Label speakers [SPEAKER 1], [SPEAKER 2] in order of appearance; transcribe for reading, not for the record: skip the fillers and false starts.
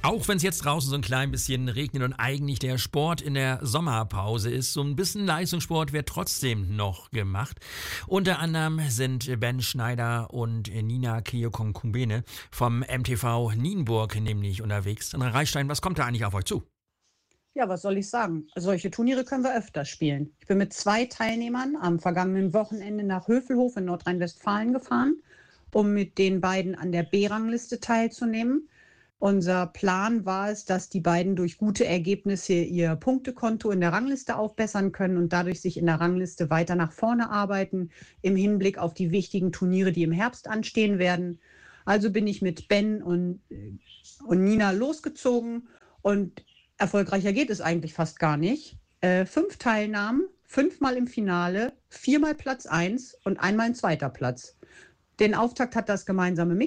[SPEAKER 1] Auch wenn es jetzt draußen so ein klein bisschen regnet und eigentlich der Sport in der Sommerpause ist, so ein bisschen Leistungssport wird trotzdem noch gemacht. Unter anderem sind Ben Schneider und Nina Kiyokong-Kumbene vom MTV Nienburg nämlich unterwegs. Sandra Reichstein, was kommt da eigentlich auf euch zu?
[SPEAKER 2] Ja, was soll ich sagen? Solche Turniere können wir öfter spielen. Ich bin mit 2 Teilnehmern am vergangenen Wochenende nach Hövelhof in Nordrhein-Westfalen gefahren, um mit den beiden an der B-Rangliste teilzunehmen. Unser Plan war es, dass die beiden durch gute Ergebnisse ihr Punktekonto in der Rangliste aufbessern können und dadurch sich in der Rangliste weiter nach vorne arbeiten, im Hinblick auf die wichtigen Turniere, die im Herbst anstehen werden. Also bin ich mit Ben und Nina losgezogen und erfolgreicher geht es eigentlich fast gar nicht. 5 Teilnahmen, 5-mal im Finale, 4-mal Platz 1 und einmal ein zweiter Platz. Den Auftakt hat das gemeinsame